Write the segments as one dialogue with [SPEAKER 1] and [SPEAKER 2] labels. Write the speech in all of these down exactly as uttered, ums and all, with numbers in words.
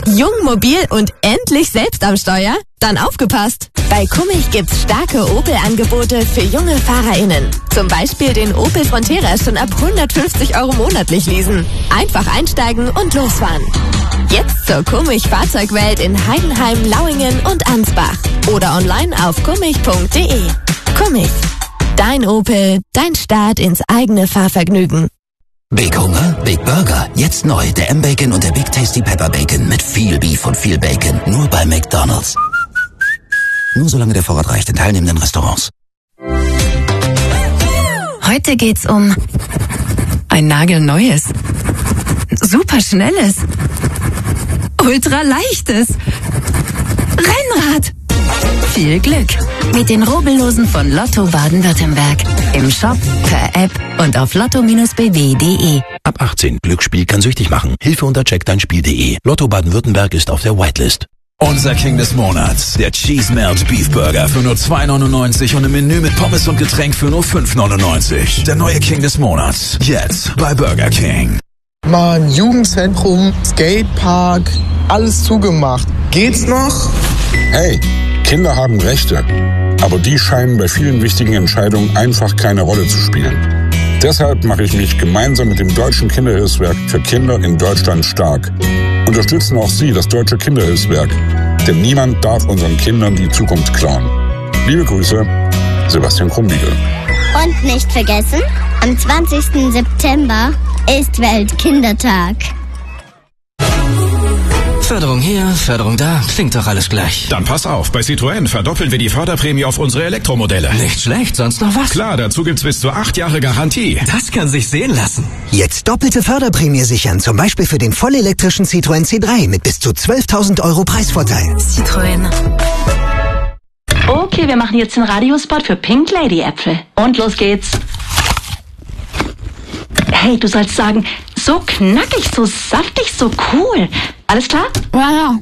[SPEAKER 1] Jung, mobil und endlich selbst am Steuer? Dann aufgepasst! Bei Kummich gibt's starke Opel-Angebote für junge FahrerInnen. Zum Beispiel den Opel Frontera schon ab hundertfünfzig Euro monatlich leasen. Einfach einsteigen und losfahren. Jetzt zur Kummich Fahrzeugwelt in Heidenheim, Lauingen und Ansbach. Oder online auf kummich punkt de. Kummich. Dein Opel, dein Start ins eigene Fahrvergnügen.
[SPEAKER 2] Big Hunger, Big Burger. Jetzt neu, der M-Bacon und der Big Tasty Pepper Bacon mit viel Beef und viel Bacon. Nur bei McDonald's. Nur solange der Vorrat reicht in teilnehmenden Restaurants.
[SPEAKER 3] Heute geht's um ein nagelneues, superschnelles, ultraleichtes Rennrad. Viel Glück mit den Rubbellosen von Lotto Baden-Württemberg. Im Shop, per App und auf lotto Bindestrich b w punkt de.
[SPEAKER 4] Ab achtzehn. Glücksspiel kann süchtig machen. Hilfe unter check dein Spiel punkt de. Lotto Baden-Württemberg ist auf der Whitelist.
[SPEAKER 5] Unser King des Monats, der Cheese Melt Beef Burger für nur zwei neunundneunzig und ein Menü mit Pommes und Getränk für nur fünf neunundneunzig. Der neue King des Monats, jetzt bei Burger King.
[SPEAKER 6] Mann, Jugendzentrum, Skatepark, alles zugemacht. Geht's noch?
[SPEAKER 7] Hey, Kinder haben Rechte, aber die scheinen bei vielen wichtigen Entscheidungen einfach keine Rolle zu spielen. Deshalb mache ich mich gemeinsam mit dem Deutschen Kinderhilfswerk für Kinder in Deutschland stark. Unterstützen auch Sie das Deutsche Kinderhilfswerk, denn niemand darf unseren Kindern die Zukunft klauen. Liebe Grüße, Sebastian Krumbiegel.
[SPEAKER 8] Und nicht vergessen, am zwanzigsten September ist Weltkindertag.
[SPEAKER 9] Förderung hier, Förderung da, klingt doch alles gleich.
[SPEAKER 10] Dann pass auf, bei Citroën verdoppeln wir die Förderprämie auf unsere Elektromodelle.
[SPEAKER 9] Nicht schlecht, sonst noch was?
[SPEAKER 10] Klar, dazu gibt's bis zu acht Jahre Garantie.
[SPEAKER 9] Das kann sich sehen lassen.
[SPEAKER 11] Jetzt doppelte Förderprämie sichern, zum Beispiel für den vollelektrischen Citroën C drei mit bis zu zwölftausend Euro Preisvorteil.
[SPEAKER 3] Citroën.
[SPEAKER 12] Okay, wir machen jetzt den Radiospot für Pink Lady Äpfel. Und los geht's. Hey, du sollst sagen, so knackig, so saftig, so cool. Alles klar?
[SPEAKER 3] Ja, ja.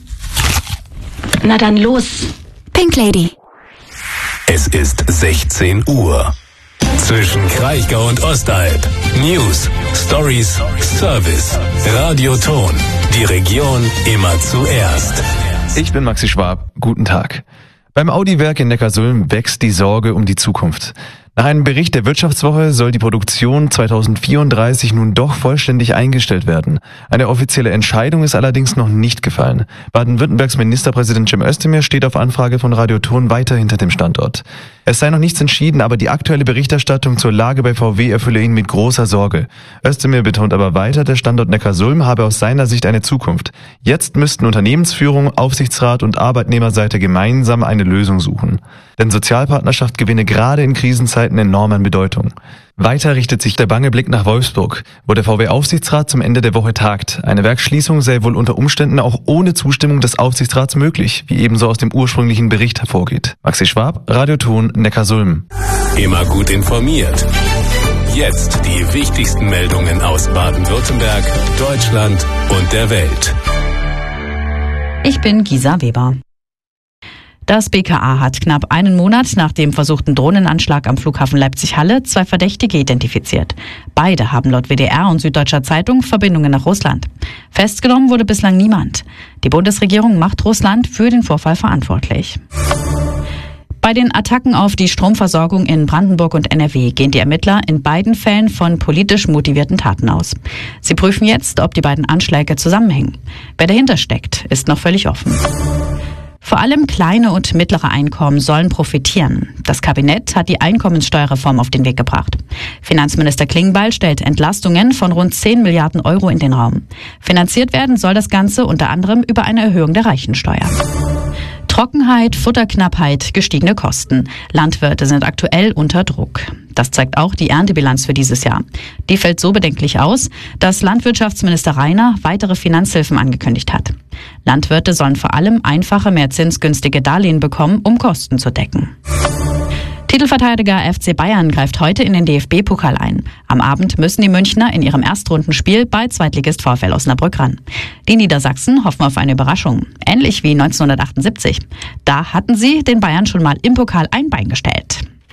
[SPEAKER 12] Na dann los.
[SPEAKER 3] Pink Lady.
[SPEAKER 13] Es ist sechzehn Uhr. Zwischen Kraichgau und Ostalb. News, Stories, Service, Radioton. Die Region immer zuerst.
[SPEAKER 14] Ich bin Maxi Schwab. Guten Tag. Beim Audi-Werk in Neckarsulm wächst die Sorge um die Zukunft. Nach einem Bericht der Wirtschaftswoche soll die Produktion zweitausendvierunddreißig nun doch vollständig eingestellt werden. Eine offizielle Entscheidung ist allerdings noch nicht gefallen. Baden-Württembergs Ministerpräsident Cem Özdemir steht auf Anfrage von Radio Thon weiter hinter dem Standort. Es sei noch nichts entschieden, aber die aktuelle Berichterstattung zur Lage bei V W erfülle ihn mit großer Sorge. Özdemir betont aber weiter, der Standort Neckarsulm habe aus seiner Sicht eine Zukunft. Jetzt müssten Unternehmensführung, Aufsichtsrat und Arbeitnehmerseite gemeinsam eine Lösung suchen. Denn Sozialpartnerschaft gewinne gerade in Krisenzeiten enorm an Bedeutung. Weiter richtet sich der bange Blick nach Wolfsburg, wo der V W-Aufsichtsrat zum Ende der Woche tagt. Eine Werksschließung sei wohl unter Umständen auch ohne Zustimmung des Aufsichtsrats möglich, wie ebenso aus dem ursprünglichen Bericht hervorgeht. Maxi Schwab, Radio Thon, Neckarsulm.
[SPEAKER 13] Immer gut informiert. Jetzt die wichtigsten Meldungen aus Baden-Württemberg, Deutschland und der Welt.
[SPEAKER 15] Ich bin Gisa Weber. Das B K A hat knapp einen Monat nach dem versuchten Drohnenanschlag am Flughafen Leipzig-Halle zwei Verdächtige identifiziert. Beide haben laut W D R und Süddeutscher Zeitung Verbindungen nach Russland. Festgenommen wurde bislang niemand. Die Bundesregierung macht Russland für den Vorfall verantwortlich. Bei den Attacken auf die Stromversorgung in Brandenburg und N R W gehen die Ermittler in beiden Fällen von politisch motivierten Taten aus. Sie prüfen jetzt, ob die beiden Anschläge zusammenhängen. Wer dahinter steckt, ist noch völlig offen. Vor allem kleine und mittlere Einkommen sollen profitieren. Das Kabinett hat die Einkommenssteuerreform auf den Weg gebracht. Finanzminister Klingbeil stellt Entlastungen von rund zehn Milliarden Euro in den Raum. Finanziert werden soll das Ganze unter anderem über eine Erhöhung der Reichensteuer. Trockenheit, Futterknappheit, gestiegene Kosten. Landwirte sind aktuell unter Druck. Das zeigt auch die Erntebilanz für dieses Jahr. Die fällt so bedenklich aus, dass Landwirtschaftsminister Rainer weitere Finanzhilfen angekündigt hat. Landwirte sollen vor allem einfache, mehr zinsgünstige Darlehen bekommen, um Kosten zu decken. Titelverteidiger F C Bayern greift heute in den D F B-Pokal ein. Am Abend müssen die Münchner in ihrem Erstrundenspiel bei Zweitligist VfL Osnabrück ran. Die Niedersachsen hoffen auf eine Überraschung, ähnlich wie neunzehnhundertachtundsiebzig. Da hatten sie den Bayern schon mal im Pokal ein Bein gestellt.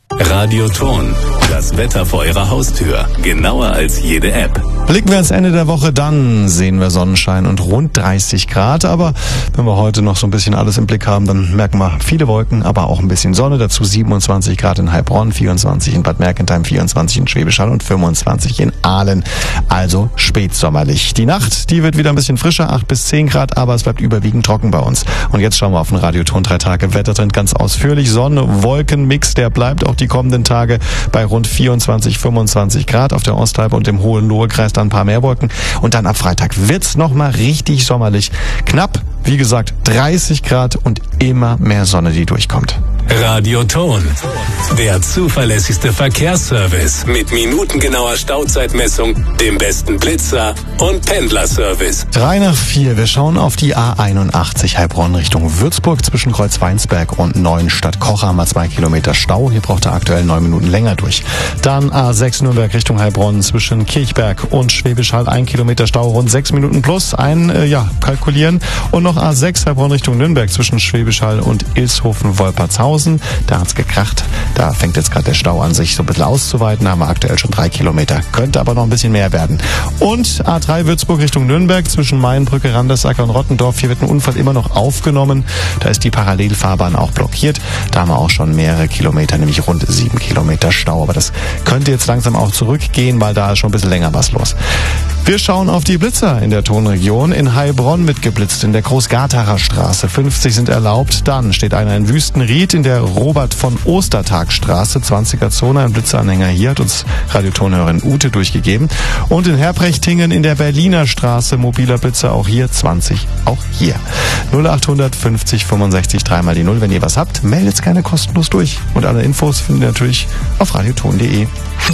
[SPEAKER 13] Radioton, das Wetter vor Ihrer Haustür. Genauer als jede App.
[SPEAKER 16] Blicken wir ans Ende der Woche, dann sehen wir Sonnenschein und rund dreißig Grad. Aber wenn wir heute noch so ein bisschen alles im Blick haben, dann merken wir viele Wolken, aber auch ein bisschen Sonne. Dazu siebenundzwanzig Grad in Heilbronn, vierundzwanzig in Bad Mergentheim, vierundzwanzig in Schwäbisch Hall und fünfundzwanzig in Aalen. Also spätsommerlich. Die Nacht, die wird wieder ein bisschen frischer, acht bis zehn Grad, aber es bleibt überwiegend trocken bei uns. Und jetzt schauen wir auf den Radioton drei Tage Wettertrend ganz ausführlich. Sonne-Wolken-Mix, der bleibt auch die kommenden Tage bei rund vierundzwanzig, fünfundzwanzig Grad auf der Osthalbe und im Hohenlohe-Kreis dann ein paar mehr Wolken. Und dann ab Freitag wird's nochmal richtig sommerlich. Knapp, wie gesagt, dreißig Grad und immer mehr Sonne, die durchkommt.
[SPEAKER 13] Radioton, der zuverlässigste Verkehrsservice mit minutengenauer Stauzeitmessung, dem besten Blitzer und Pendlerservice.
[SPEAKER 16] Drei nach vier, wir schauen auf die A einundachtzig Heilbronn Richtung Würzburg. Zwischen Kreuzweinsberg und Neuenstadt-Kocher haben wir zwei Kilometer Stau. Hier braucht er aktuell neun Minuten länger durch. Dann A sechs Nürnberg Richtung Heilbronn zwischen Kirchberg und Schwäbisch Hall. Ein Kilometer Stau, rund sechs Minuten plus. Ein, äh, ja, kalkulieren. Und noch A sechs Heilbronn Richtung Nürnberg zwischen Schwäbisch Hall und Ilshofen-Wolpertshausen. Da hat's gekracht. Da fängt jetzt gerade der Stau an, sich so ein bisschen auszuweiten. Da haben wir aktuell schon drei Kilometer. Könnte aber noch ein bisschen mehr werden. Und A drei Würzburg Richtung Nürnberg zwischen Mainbrücke, Randersacker und Rottendorf. Hier wird ein Unfall immer noch aufgenommen. Da ist die Parallelfahrbahn auch blockiert. Da haben wir auch schon mehrere Kilometer, nämlich rund sieben Kilometer Stau. Aber das könnte jetzt langsam auch zurückgehen, weil da ist schon ein bisschen länger was los. Wir schauen auf die Blitzer in der Tonregion. In Heilbronn wird geblitzt, in der Großgartacher Straße. fünfzig sind erlaubt. Dann steht einer in Wüstenried in der Robert von Ostertag Straße, zwanziger Zone. Ein Blitzeranhänger hier hat uns Radiotonhörerin Ute durchgegeben. Und in Herprechtingen in der Berliner Straße, mobiler Blitzer, auch hier zwanzig, auch hier. null acht fünfzig fünfundsechzig, dreimal die null. Wenn ihr was habt, meldet's gerne kostenlos durch. Und alle Infos findet ihr natürlich auf radioton punkt de.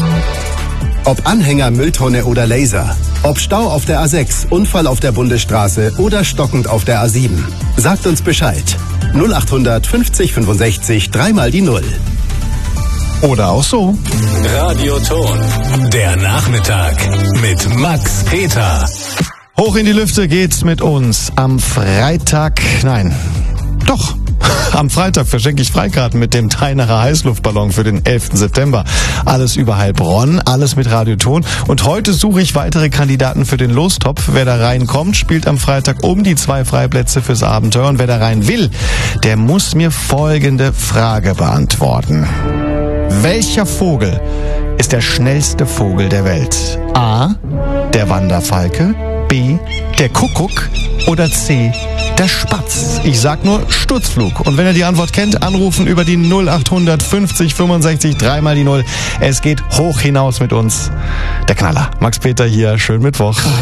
[SPEAKER 17] Ob Anhänger, Mülltonne oder Laser. Ob Stau auf der A sechs, Unfall auf der Bundesstraße oder stockend auf der A sieben. Sagt uns Bescheid. null acht fünfzig fünfundsechzig, dreimal die null.
[SPEAKER 16] Oder auch so.
[SPEAKER 13] Radioton, der Nachmittag mit Max Peter.
[SPEAKER 16] Hoch in die Lüfte geht's mit uns am Freitag. Nein, doch. Am Freitag verschenke ich Freikarten mit dem Teinacher Heißluftballon für den elften September. Alles über Heilbronn, alles mit Radioton. Und heute suche ich weitere Kandidaten für den Lostopf. Wer da reinkommt, spielt am Freitag um die zwei Freiplätze fürs Abenteuer. Und wer da rein will, der muss mir folgende Frage beantworten. Welcher Vogel ist der schnellste Vogel der Welt? A. Der Wanderfalke, B. der Kuckuck oder C. der Spatz? Ich sag nur Sturzflug. Und wenn ihr die Antwort kennt, anrufen über die null acht fünfzig fünfundsechzig, dreimal die null. Es geht hoch hinaus mit uns. Der Knaller. Max Peter hier, schönen Mittwoch.